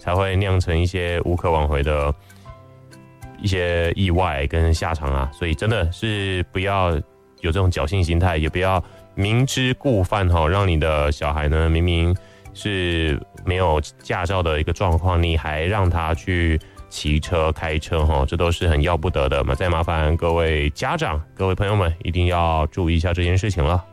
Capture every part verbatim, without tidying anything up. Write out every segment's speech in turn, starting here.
才会酿成一些无可挽回的一些意外跟下场啊。所以真的是不要有这种侥幸心态，也不要明知故犯哈，让你的小孩呢明明是没有驾照的一个状况，你还让他去骑车开车哈，这都是很要不得的嘛。再麻烦各位家长、各位朋友们，一定要注意一下这件事情了。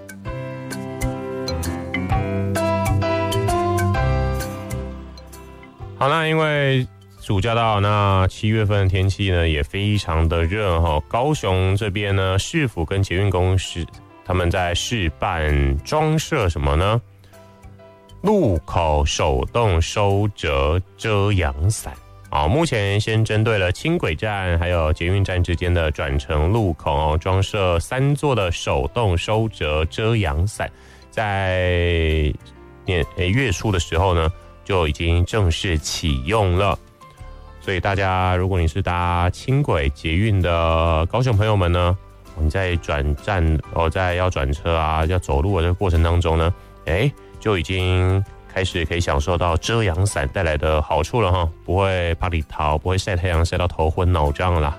好，那因为暑假到，那七月份的天气呢也非常的热哈。高雄这边呢，市府跟捷运公司他们在试办装设什么呢？路口手动收折遮阳伞。好，目前先针对了轻轨站还有捷运站之间的转乘路口哦，装设三座的手动收折遮阳伞，在年月初的时候呢就已经正式启用了。所以大家如果你是搭轻轨捷运的高雄朋友们呢，你在转站哦，在要转车啊要走路的这个过程当中呢，哎，就已经开始可以享受到遮阳伞带来的好处了哈，不会怕里逃，不会晒太阳晒到头昏脑胀啦。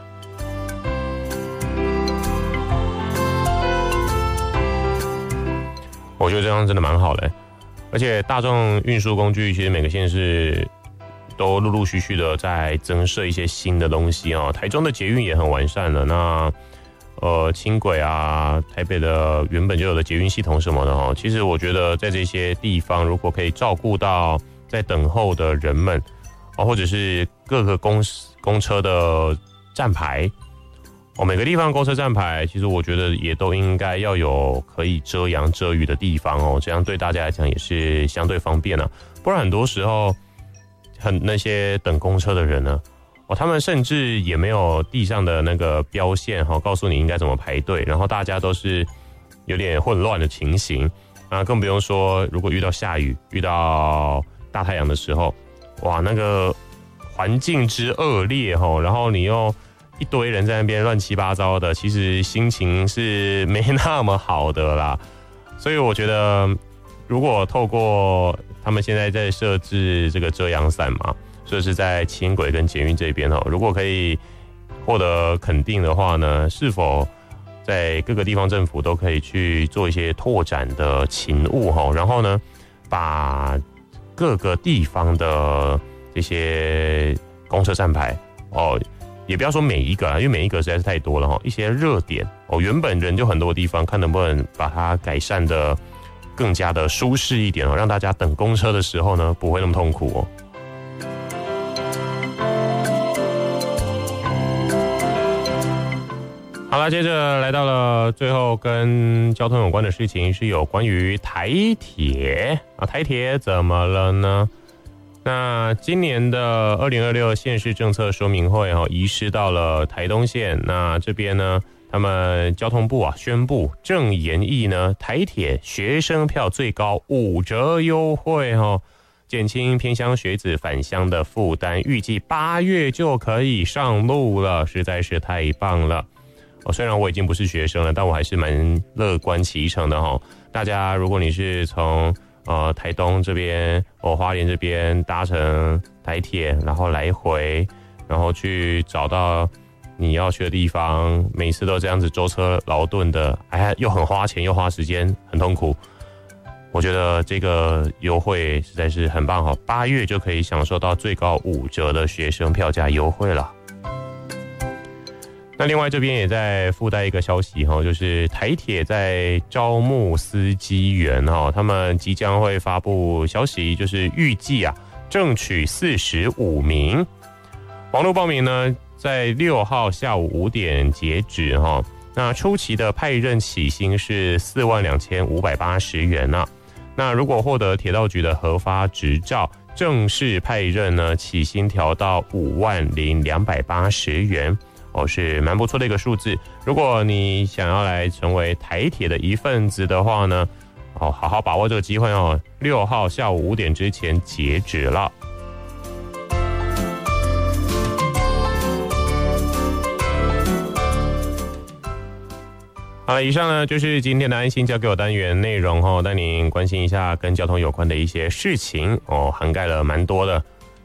我觉得这样真的蛮好的，而且大众运输工具其实每个县市都陆陆续续的在增设一些新的东西哦。台中的捷运也很完善了，那呃轻轨啊，台北的原本就有的捷运系统什么的哦，其实我觉得在这些地方，如果可以照顾到在等候的人们哦，或者是各个公公车的站牌哦，每个地方公车站牌，其实我觉得也都应该要有可以遮阳遮雨的地方哦，这样对大家来讲也是相对方便啊。不然很多时候，很那些等公车的人呢。哦，他们甚至也没有地上的那个标线哈，告诉你应该怎么排队，然后大家都是有点混乱的情形啊，更不用说如果遇到下雨、遇到大太阳的时候，哇，那个环境之恶劣哈，然后你又一堆人在那边乱七八糟的，其实心情是没那么好的啦。所以我觉得，如果透过他们现在在设置这个遮阳伞嘛。这是在轻轨跟捷运这边哦，如果可以获得肯定的话呢，是否在各个地方政府都可以去做一些拓展的勤务哈，然后呢，把各个地方的这些公车站牌哦，也不要说每一个啦，因为每一个实在是太多了哈，一些热点哦，原本人就很多的地方，看能不能把它改善的更加的舒适一点哦，让大家等公车的时候呢不会那么痛苦哦。好了，接着来到了最后跟交通有关的事情，是有关于台铁啊。台铁怎么了呢？那今年的二零二六县市政策说明会哦，移师到了台东县。那这边呢，他们交通部啊宣布正研议呢，台铁学生票最高五折优惠哦，减轻偏乡学子返乡的负担，预计八月就可以上路了，实在是太棒了。哦，虽然我已经不是学生了，但我还是蛮乐观其成的哈。大家，如果你是从呃台东这边、哦花莲这边搭乘台铁，然后来回，然后去找到你要去的地方，每次都这样子舟车劳顿的，哎，又很花钱又花时间，很痛苦。我觉得这个优惠实在是很棒哈，八月就可以享受到最高五折的学生票价优惠了。那另外这边也在附带一个消息哈，就是台铁在招募司机员哈，他们即将会发布消息，就是预计啊正取四十五名。网络报名呢，在六号下午五点截止哈。那初期的派任起薪是四万两千五百八十元啊。那如果获得铁道局的核发执照，正式派任呢，起薪调到五万零两百八十元。哦，是蛮不错的一个数字。如果你想要来成为台铁的一份子的话呢，哦，好好把握这个机会哦。六号下午五点之前截止了。好了，以上呢就是今天的安心交给我单元内容哦，带您关心一下跟交通有关的一些事情哦，涵盖了蛮多的。